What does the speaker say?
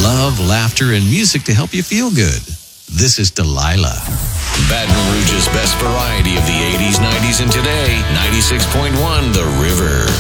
love, laughter, and music to help you feel good. This is Delilah. Baton Rouge's best variety of the 80s, 90s, and today. 96.1 The River.